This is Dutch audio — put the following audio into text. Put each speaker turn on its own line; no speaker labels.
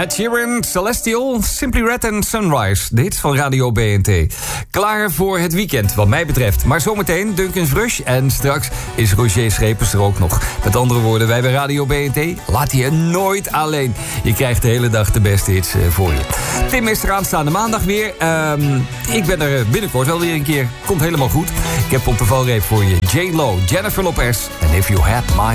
Ed Sheeran, Celestial, Simply Red en Sunrise. De hits van Radio BNT. Klaar voor het weekend, wat mij betreft. Maar zometeen Duncan's Rush en straks is Roger Schepers er ook nog. Met andere woorden, wij bij Radio BNT laten je nooit alleen. Je krijgt de hele dag de beste hits voor je. Tim is er aanstaande maandag weer. Ik ben er binnenkort wel weer een keer. Komt helemaal goed. Ik heb op de valreep voor je J-Lo, Jennifer Lopez en If You Had My